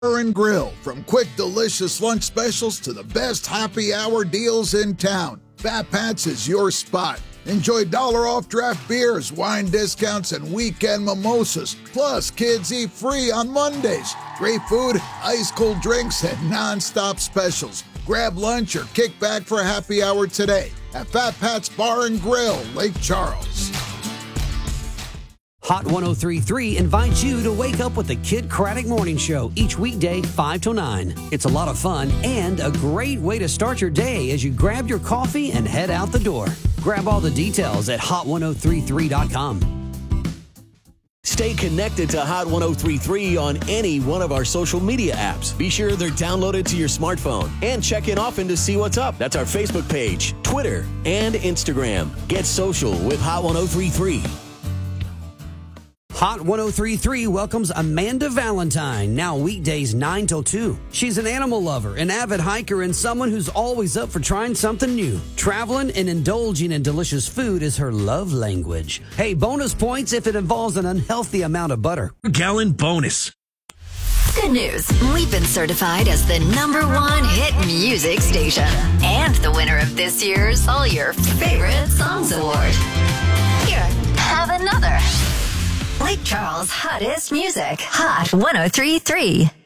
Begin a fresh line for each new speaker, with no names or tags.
and Grill. From quick, delicious lunch specials to the best happy hour deals in town, Fat Pat's is your spot. Enjoy dollar off draft beers, wine discounts, and weekend mimosas. Plus, kids eat free on Mondays. Great food, ice cold drinks, and non-stop specials. Grab lunch or kick back for a happy hour today at Fat Pat's Bar and Grill, Lake Charles.
Hot 103.3 invites you to wake up with the Kid Craddock Morning Show each weekday 5 to 9. It's a lot of fun and a great way to start your day as you grab your coffee and head out the door. Grab all the details at hot1033.com.
Stay connected to Hot 103.3 on any one of our social media apps. Be sure they're downloaded to your smartphone and check in often to see what's up. That's our Facebook page, Twitter, and Instagram. Get social with Hot 103.3.
Hot 103.3 welcomes Amanda Valentine, now weekdays 9 till 2. She's an animal lover, an avid hiker, and someone who's always up for trying something new. Traveling and indulging in delicious food is her love language. Hey, bonus points if it involves an unhealthy amount of butter.
Gallon bonus.
Good news. We've been certified as the #1 hit music station and the winner of this year's All Your Favorite Songs Award. Here, have another. Lake Charles' hottest music. Hot 103.3.